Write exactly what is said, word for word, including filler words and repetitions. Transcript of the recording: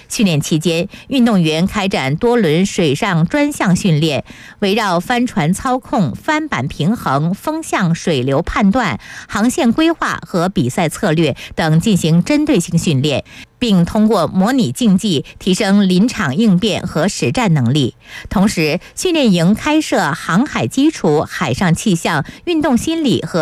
训练期间，运动员开展多轮水上专项训练，围绕帆船操控、帆板平衡、风向、水流判断、航线规划和比赛策略等进行针对性训练，并通过模拟竞技提升临场应变和实战能力。同时，训练营开设航海基础、海上气象、运动心理和